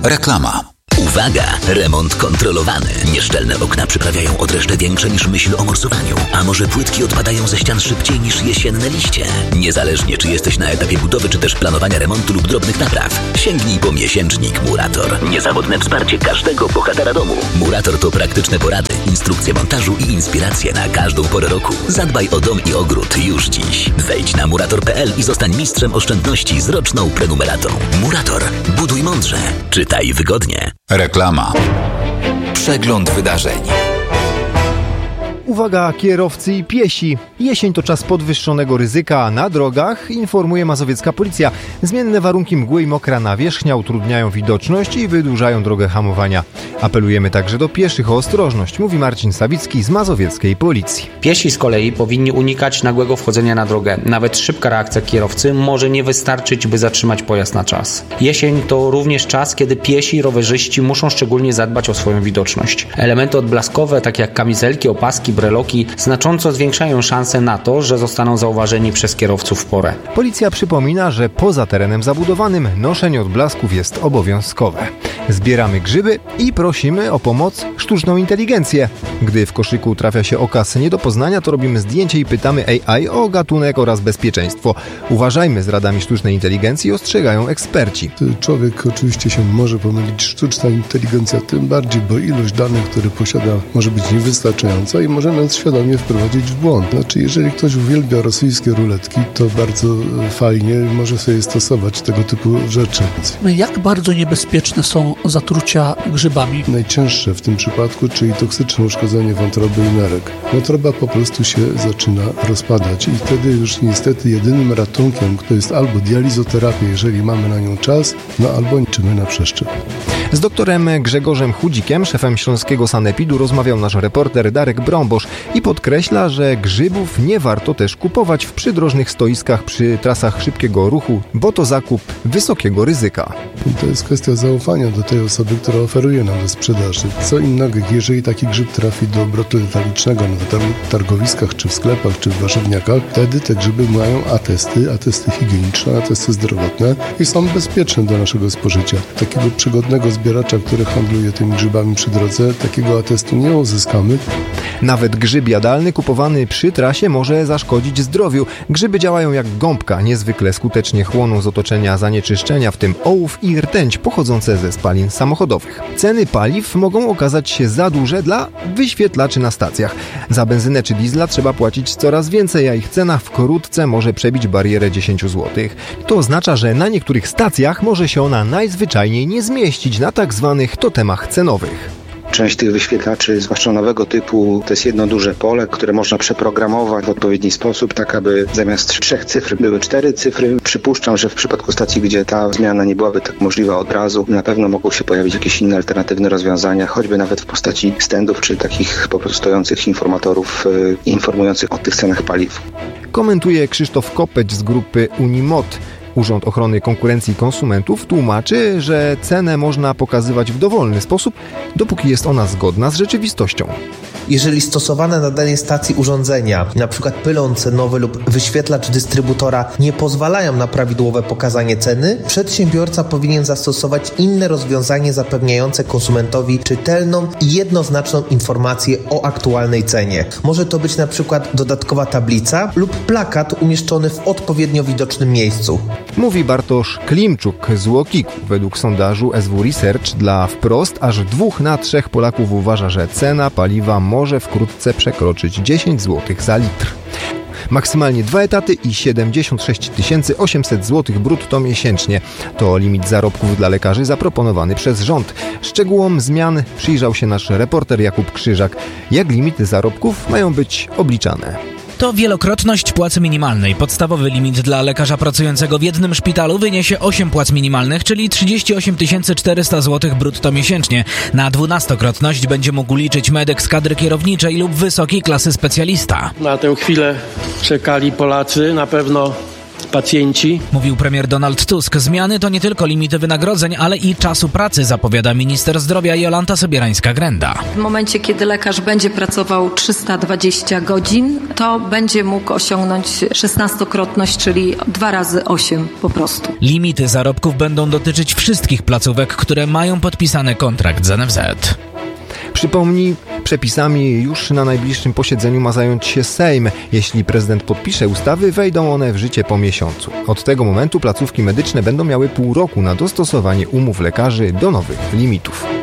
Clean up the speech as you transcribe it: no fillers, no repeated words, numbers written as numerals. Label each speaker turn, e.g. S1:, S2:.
S1: Reklama.
S2: Uwaga! Remont kontrolowany. Nieszczelne okna przyprawiają odreszcze większe niż myśl o morsowaniu. A może płytki odpadają ze ścian szybciej niż jesienne liście? Niezależnie czy jesteś na etapie budowy, czy też planowania remontu lub drobnych napraw, sięgnij po miesięcznik Murator. Niezawodne wsparcie każdego bohatera domu. Murator to praktyczne porady, instrukcje montażu i inspiracje na każdą porę roku. Zadbaj o dom i ogród już dziś. Wejdź na murator.pl i zostań mistrzem oszczędności z roczną prenumeratą. Murator. Buduj mądrze. Czytaj wygodnie.
S1: Reklama. Przegląd wydarzeń.
S3: Uwaga kierowcy i piesi! Jesień to czas podwyższonego ryzyka na drogach, informuje mazowiecka policja. Zmienne warunki mgły i mokra nawierzchnia utrudniają widoczność i wydłużają drogę hamowania. Apelujemy także do pieszych o ostrożność, mówi Marcin Sawicki z mazowieckiej policji.
S4: Piesi z kolei powinni unikać nagłego wchodzenia na drogę. Nawet szybka reakcja kierowcy może nie wystarczyć, by zatrzymać pojazd na czas. Jesień to również czas, kiedy piesi i rowerzyści muszą szczególnie zadbać o swoją widoczność. Elementy odblaskowe, takie jak kamizelki, opaski, breloki, znacząco zwiększają szanse na to, że zostaną zauważeni przez kierowców w porę.
S3: Policja przypomina, że poza terenem zabudowanym noszenie odblasków jest obowiązkowe. Zbieramy grzyby i prosimy o pomoc sztuczną inteligencję. Gdy w koszyku trafia się okaz nie do poznania, to robimy zdjęcie i pytamy AI o gatunek oraz bezpieczeństwo. Uważajmy z radami sztucznej inteligencji, ostrzegają eksperci.
S5: Człowiek oczywiście się może pomylić, sztuczna inteligencja tym bardziej, bo ilość danych, które posiada, może być niewystarczająca i może nas świadomie wprowadzić w błąd. Znaczy, jeżeli ktoś uwielbia rosyjskie ruletki, to bardzo fajnie może sobie stosować tego typu rzeczy.
S6: Jak bardzo niebezpieczne są zatrucia grzybami?
S5: Najcięższe w tym przypadku, czyli toksyczne uszkodzenie wątroby i nerek. Wątroba po prostu się zaczyna rozpadać i wtedy już niestety jedynym ratunkiem to jest albo dializoterapia, jeżeli mamy na nią czas, albo liczymy na przeszczep.
S3: Z doktorem Grzegorzem Chudzikiem, szefem Śląskiego Sanepidu, rozmawiał nasz reporter Darek Brąbosz i podkreśla, że grzybów nie warto też kupować w przydrożnych stoiskach przy trasach szybkiego ruchu, bo to zakup wysokiego ryzyka.
S5: To jest kwestia zaufania do tej osoby, która oferuje nam do sprzedaży. Co innego, jeżeli taki grzyb trafi do obrotu detalicznego na targowiskach, czy w sklepach, czy w warzywniakach, wtedy te grzyby mają atesty higieniczne, atesty zdrowotne i są bezpieczne do naszego spożycia. Takiego przygodnego zbieracza, który handluje tymi grzybami przy drodze, takiego atestu nie uzyskamy.
S3: Nawet grzyb jadalny kupowany przy trasie może zaszkodzić zdrowiu. Grzyby działają jak gąbka, niezwykle skutecznie chłoną z otoczenia zanieczyszczenia, w tym ołów i rtęć pochodzące ze spalin samochodowych. Ceny paliw mogą okazać się za duże dla wyświetlaczy na stacjach. Za benzynę czy diesla trzeba płacić coraz więcej, a ich cena wkrótce może przebić barierę 10 zł. To oznacza, że na niektórych stacjach może się ona najzwyczajniej nie zmieścić na tak zwanych totemach cenowych.
S7: Część tych wyświetlaczy, zwłaszcza nowego typu, to jest jedno duże pole, które można przeprogramować w odpowiedni sposób, tak aby zamiast 3 cyfr były 4 cyfry. Przypuszczam, że w przypadku stacji, gdzie ta zmiana nie byłaby tak możliwa od razu, na pewno mogą się pojawić jakieś inne alternatywne rozwiązania, choćby nawet w postaci standów, czy takich po prostu stojących informatorów informujących o tych cenach paliw.
S3: Komentuje Krzysztof Kopeć z grupy Unimod. Urząd Ochrony Konkurencji i Konsumentów tłumaczy, że cenę można pokazywać w dowolny sposób, dopóki jest ona zgodna z rzeczywistością.
S8: Jeżeli stosowane na danej stacji urządzenia, np. pylon cenowy lub wyświetlacz dystrybutora, nie pozwalają na prawidłowe pokazanie ceny, przedsiębiorca powinien zastosować inne rozwiązanie zapewniające konsumentowi czytelną i jednoznaczną informację o aktualnej cenie. Może to być np. dodatkowa tablica lub plakat umieszczony w odpowiednio widocznym miejscu.
S3: Mówi Bartosz Klimczuk z UOKiK-u. Według sondażu SW Research dla Wprost aż 2 na 3 Polaków uważa, że cena paliwa może wkrótce przekroczyć 10 zł za litr. Maksymalnie 2 etaty i 76 800 zł brutto miesięcznie. To limit zarobków dla lekarzy zaproponowany przez rząd. Szczegółom zmian przyjrzał się nasz reporter Jakub Krzyżak. Jak limity zarobków mają być obliczane?
S9: To wielokrotność płacy minimalnej. Podstawowy limit dla lekarza pracującego w jednym szpitalu wyniesie 8 płac minimalnych, czyli 38 400 zł brutto miesięcznie. Na 12-krotność będzie mógł liczyć medyk z kadry kierowniczej lub wysokiej klasy specjalista.
S10: Na tę chwilę czekali Polacy. Na pewno pacjenci.
S9: Mówił premier Donald Tusk. Zmiany to nie tylko limity wynagrodzeń, ale i czasu pracy, zapowiada minister zdrowia Jolanta Sobierańska-Grenda.
S11: W momencie, kiedy lekarz będzie pracował 320 godzin, to będzie mógł osiągnąć 16-krotność, czyli 2 razy 8 po prostu.
S9: Limity zarobków będą dotyczyć wszystkich placówek, które mają podpisany kontrakt z NFZ.
S3: Przypomnij, przepisami już na najbliższym posiedzeniu ma zająć się Sejm. Jeśli prezydent podpisze ustawy, wejdą one w życie po miesiącu. Od tego momentu placówki medyczne będą miały pół roku na dostosowanie umów lekarzy do nowych limitów.